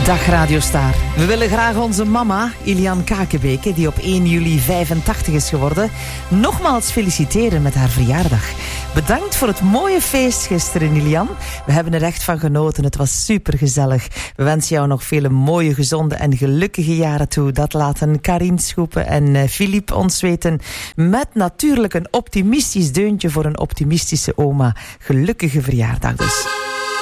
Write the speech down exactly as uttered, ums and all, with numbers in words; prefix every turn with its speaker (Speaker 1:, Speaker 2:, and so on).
Speaker 1: Dag Radiostar. We willen graag onze mama, Ilian Kakebeke, die op één juli vijfentachtig is geworden, nogmaals feliciteren met haar verjaardag. Bedankt voor het mooie feest gisteren, Ilian. We hebben er echt van genoten. Het was supergezellig. We wensen jou nog vele mooie, gezonde en gelukkige jaren toe. Dat laten Karin Schoepen en Philippe ons weten. Met natuurlijk een optimistisch deuntje voor een optimistische oma. Gelukkige verjaardag dus.